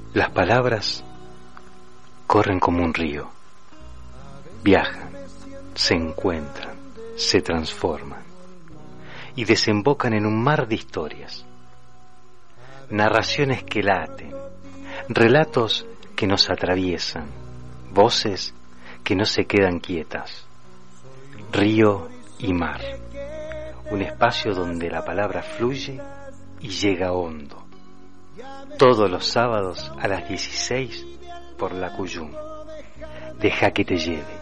Las palabras corren como un río, viajan, se encuentran, se transforman y desembocan en un mar de historias, narraciones que laten, relatos que nos atraviesan, voces que no se quedan quietas, río y mar, un espacio donde la palabra fluye y llega hondo. Todos los sábados a las 16 por la Cuyum. Deja que te lleve.